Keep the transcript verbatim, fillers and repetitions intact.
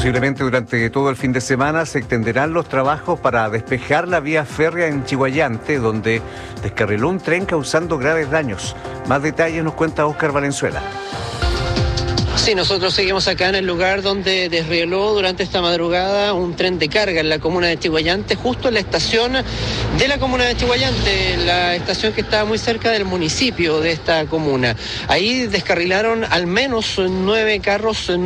Posiblemente durante todo el fin de semana se extenderán los trabajos para despejar la vía férrea en Chiguayante, donde descarriló un tren causando graves daños. Más detalles nos cuenta Óscar Valenzuela. Sí, nosotros seguimos acá en el lugar donde desrieló durante esta madrugada un tren de carga en la comuna de Chiguayante, justo en la estación de la comuna de Chiguayante, la estación que está muy cerca del municipio de esta comuna. Ahí descarrilaron al menos nueve carros,